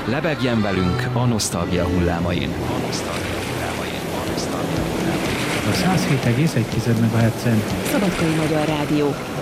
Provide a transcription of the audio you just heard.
Lebegjen velünk a nosztalgia hullámain. A 107,1 MHz-en Szabadkai Magyar Rádió.